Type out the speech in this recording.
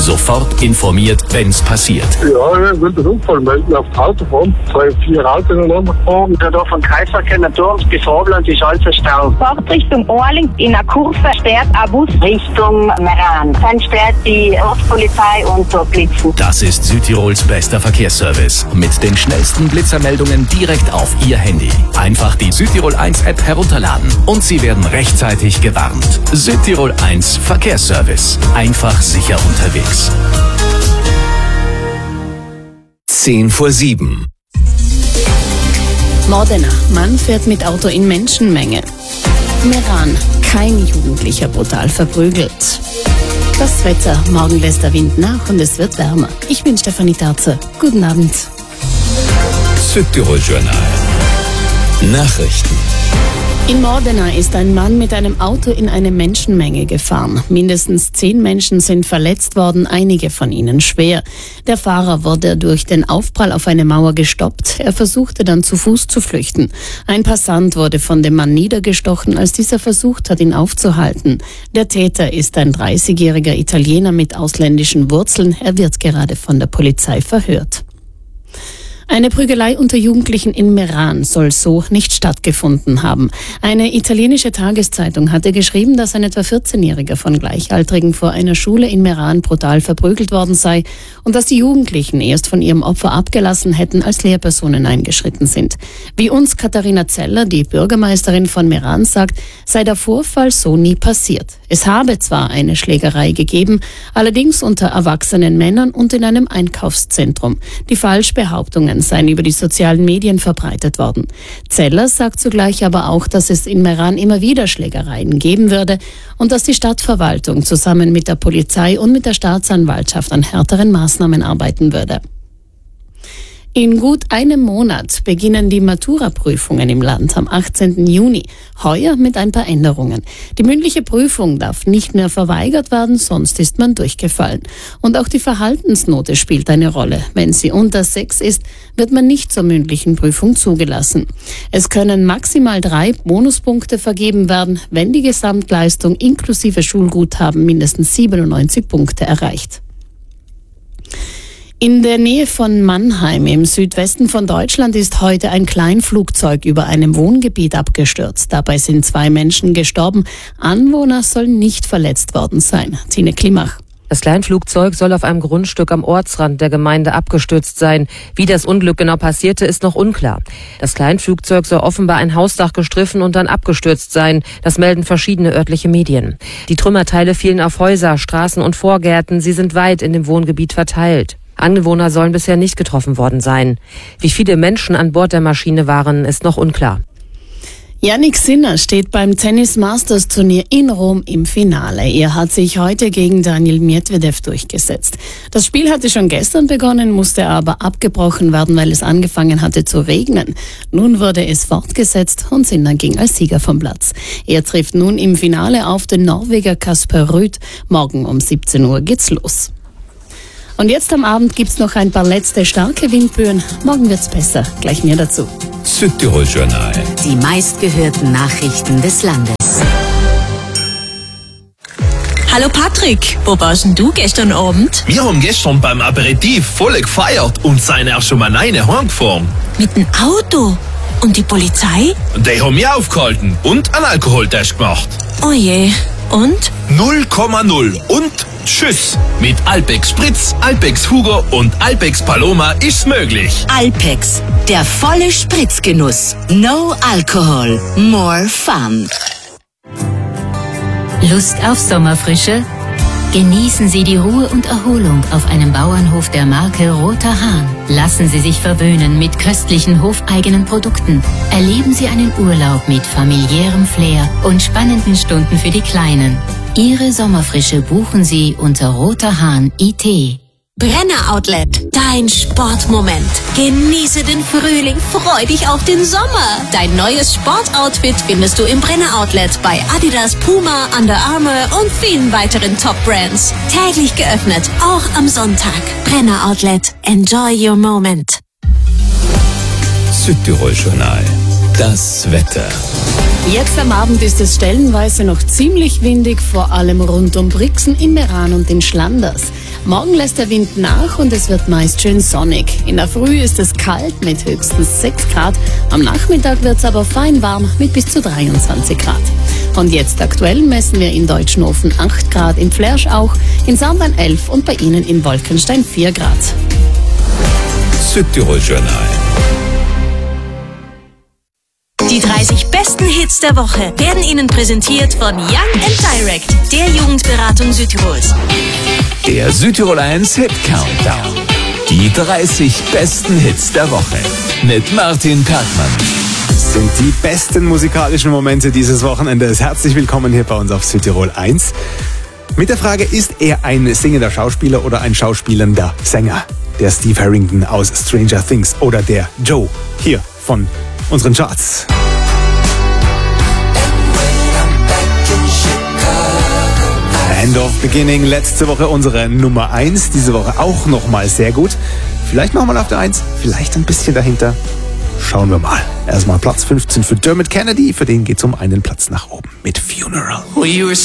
Sofort informiert, wenn's passiert. Ja, ich will den Unfall melden auf die Autobahn. 2-4 Autos ineinander gefahren. Da von Kreisverkehr Naturms bis Vorland ist alles verstaut. Fahrt Richtung Orling in einer Kurve sperrt ein Bus Richtung Meran. Dann sperrt die Ortspolizei und so Blitzen. Das ist Südtirols bester Verkehrsservice. Mit den schnellsten Blitzermeldungen direkt auf Ihr Handy. Einfach die Südtirol 1 App herunterladen und Sie werden rechtzeitig gewarnt. Südtirol 1 Verkehrsservice. Einfach sicher unterwegs. 6:50. Modena. Mann fährt mit Auto in Menschenmenge. Meran. Kein Jugendlicher brutal verprügelt. Das Wetter. Morgen lässt der Wind nach und es wird wärmer. Ich bin Stefanie Terze. Guten Abend. Südtirol Journal. Nachrichten. In Modena ist ein Mann mit einem Auto in eine Menschenmenge gefahren. Mindestens 10 Menschen sind verletzt worden, einige von ihnen schwer. Der Fahrer wurde durch den Aufprall auf eine Mauer gestoppt. Er versuchte dann zu Fuß zu flüchten. Ein Passant wurde von dem Mann niedergestochen, als dieser versucht hat, ihn aufzuhalten. Der Täter ist ein 30-jähriger Italiener mit ausländischen Wurzeln. Er wird gerade von der Polizei verhört. Eine Prügelei unter Jugendlichen in Meran soll so nicht stattgefunden haben. Eine italienische Tageszeitung hatte geschrieben, dass ein etwa 14-Jähriger von Gleichaltrigen vor einer Schule in Meran brutal verprügelt worden sei und dass die Jugendlichen erst von ihrem Opfer abgelassen hätten, als Lehrpersonen eingeschritten sind. Wie uns Katharina Zeller, die Bürgermeisterin von Meran, sagt, sei der Vorfall so nie passiert. Es habe zwar eine Schlägerei gegeben, allerdings unter erwachsenen Männern und in einem Einkaufszentrum. Die Falschbehauptungen seien über die sozialen Medien verbreitet worden. Zeller sagt zugleich aber auch, dass es in Meran immer wieder Schlägereien geben würde und dass die Stadtverwaltung zusammen mit der Polizei und mit der Staatsanwaltschaft an härteren Maßnahmen arbeiten würde. In gut einem Monat beginnen die Matura-Prüfungen im Land am 18. Juni. Heuer mit ein paar Änderungen. Die mündliche Prüfung darf nicht mehr verweigert werden, sonst ist man durchgefallen. Und auch die Verhaltensnote spielt eine Rolle. Wenn sie unter 6 ist, wird man nicht zur mündlichen Prüfung zugelassen. Es können maximal 3 Bonuspunkte vergeben werden, wenn die Gesamtleistung inklusive Schulguthaben mindestens 97 Punkte erreicht. In der Nähe von Mannheim im Südwesten von Deutschland ist heute ein Kleinflugzeug über einem Wohngebiet abgestürzt. Dabei sind 2 Menschen gestorben. Anwohner sollen nicht verletzt worden sein. Tine Klimach. Das Kleinflugzeug soll auf einem Grundstück am Ortsrand der Gemeinde abgestürzt sein. Wie das Unglück genau passierte, ist noch unklar. Das Kleinflugzeug soll offenbar ein Hausdach gestriffen und dann abgestürzt sein. Das melden verschiedene örtliche Medien. Die Trümmerteile fielen auf Häuser, Straßen und Vorgärten. Sie sind weit in dem Wohngebiet verteilt. Anwohner sollen bisher nicht getroffen worden sein. Wie viele Menschen an Bord der Maschine waren, ist noch unklar. Jannik Sinner steht beim Tennis-Masters-Turnier in Rom im Finale. Er hat sich heute gegen Daniil Medvedev durchgesetzt. Das Spiel hatte schon gestern begonnen, musste aber abgebrochen werden, weil es angefangen hatte zu regnen. Nun wurde es fortgesetzt und Sinner ging als Sieger vom Platz. Er trifft nun im Finale auf den Norweger Kasper Ruud. Morgen um 17 Uhr geht's los. Und jetzt am Abend gibt's noch ein paar letzte starke Windböen. Morgen wird's besser. Gleich mehr dazu. Südtirol Journal. Die meistgehörten Nachrichten des Landes. Hallo Patrick, wo warst denn du gestern Abend? Wir haben gestern beim Aperitif voll gefeiert und sind auch schon mal alleine heimgefahren. Mit dem Auto? Und die Polizei? Die haben mich aufgehalten und einen Alkoholtest gemacht. Oh je, und? 0,0 und tschüss. Mit Alpex Spritz, Alpex Hugo und Alpex Paloma ist's möglich. Alpex, der volle Spritzgenuss. No Alcohol, more fun. Lust auf Sommerfrische? Genießen Sie die Ruhe und Erholung auf einem Bauernhof der Marke Roter Hahn. Lassen Sie sich verwöhnen mit köstlichen hofeigenen Produkten. Erleben Sie einen Urlaub mit familiärem Flair und spannenden Stunden für die Kleinen. Ihre Sommerfrische buchen Sie unter roterhahn.it. Brenner Outlet, dein Sportmoment. Genieße den Frühling, freu dich auf den Sommer. Dein neues Sportoutfit findest du im Brenner Outlet bei Adidas, Puma, Under Armour und vielen weiteren Top-Brands. Täglich geöffnet, auch am Sonntag. Brenner Outlet, enjoy your moment. Südtirol Journal. Das Wetter. Jetzt am Abend ist es stellenweise noch ziemlich windig, vor allem rund um Brixen, in Meran und in Schlanders. Morgen lässt der Wind nach und es wird meist schön sonnig. In der Früh ist es kalt mit höchstens 6 Grad. Am Nachmittag wird es aber fein warm mit bis zu 23 Grad. Und jetzt aktuell messen wir in Deutschenhofen 8 Grad, in Flersch auch, in Sandern 11 und bei Ihnen in Wolkenstein 4 Grad. Südtirol Journal. Die 30 besten Hits der Woche werden Ihnen präsentiert von Young & Direct, der Jugendberatung Südtirols. Der Südtirol 1 Hit Countdown. Die 30 besten Hits der Woche mit Martin Perkmann. Das sind die besten musikalischen Momente dieses Wochenendes. Herzlich willkommen hier bei uns auf Südtirol 1. Mit der Frage, ist er ein singender Schauspieler oder ein schauspielender Sänger? Der Steve Harrington aus Stranger Things oder der Joe hier von unseren Charts. End of Beginning, letzte Woche unsere Nummer 1, diese Woche auch nochmal sehr gut. Vielleicht nochmal auf der 1, vielleicht ein bisschen dahinter. Schauen wir mal. Erstmal Platz 15 für Dermot Kennedy, für den geht's um einen Platz nach oben mit Funeral. Well, you were